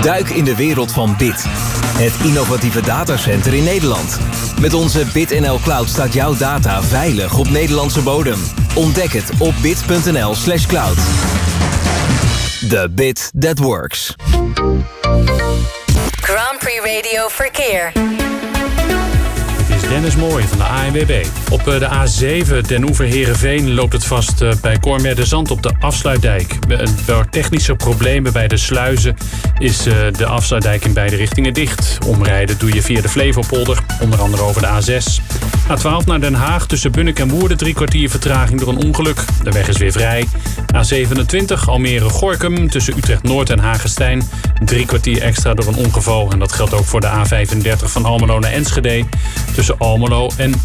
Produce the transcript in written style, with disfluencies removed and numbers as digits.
Duik in de wereld van BIT. Het innovatieve datacenter in Nederland. Met onze BitNL Cloud staat jouw data veilig op Nederlandse bodem. Ontdek het op bit.nl/cloud. The bit that works. Grand Prix Radio Verkeer. Het is Dennis Mooij van de ANWB. Op de A7 Den Oever-Heerenveen loopt het vast bij Cormerderzand op de afsluitdijk. Door technische problemen bij de sluizen is de afsluitdijk in beide richtingen dicht. Omrijden doe je via de Flevopolder, onder andere over de A6. A12 naar Den Haag tussen Bunnik en Woerden 3 kwartier vertraging door een ongeluk. De weg is weer vrij. A27 Almere-Gorinchem tussen Utrecht-Noord en Hagestein 3 kwartier extra door een ongeval. En dat geldt ook voor de A35 van Almelo naar Enschede tussen Almelo en